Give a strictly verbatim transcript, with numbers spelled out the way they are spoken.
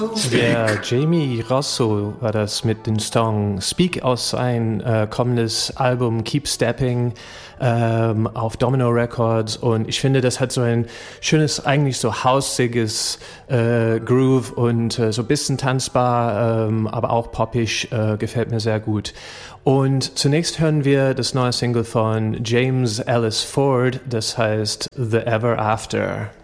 Der Jamie Rosso war das mit dem Song Speak aus sein äh, kommendes Album Keep Stepping ähm, auf Domino Records, und ich finde, das hat so ein schönes, eigentlich so hausiges äh, Groove und äh, so ein bisschen tanzbar, ähm, aber auch poppig, äh, gefällt mir sehr gut. Und zunächst hören wir das neue Single von James Ellis Ford, das heißt The Ever After.